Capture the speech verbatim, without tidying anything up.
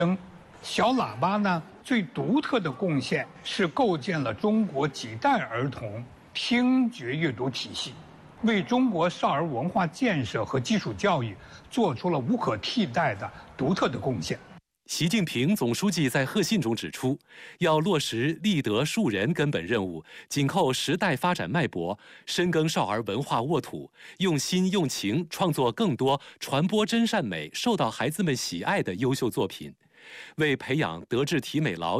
小喇叭呢，最独特的贡献是构建了中国几代儿童听觉阅读体系，为中国少儿文化建设和基础教育做出了无可替代的独特的贡献。 习近平总书记在贺信中指出，要落实立德树人根本任务，紧扣时代发展脉搏，深耕少儿文化沃土，用心用情创作更多传播真善美、受到孩子们喜爱的优秀作品，为培养德智体美劳